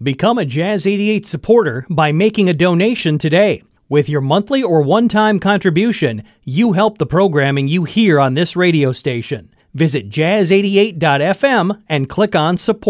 Become a Jazz 88 supporter by making a donation today. With your monthly or one-time contribution, you help the programming you hear on this radio station. Visit jazz88.fm and click on support.